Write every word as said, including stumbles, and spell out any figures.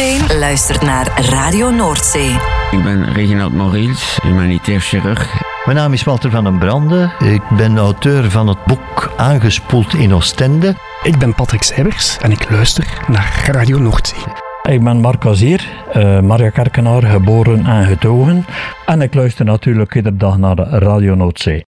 Iedereen luistert naar Radio Noordzee. Ik ben Reginald Moriels, humanitair chirurg. Mijn naam is Walter van den Brande. Ik ben auteur van het boek Aangespoeld in Oostende. Ik ben Patrick Seibers en ik luister naar Radio Noordzee. Ik ben Marc Azier, uh, Maria Kerkenaar, geboren en getogen. En ik luister natuurlijk iedere dag naar Radio Noordzee.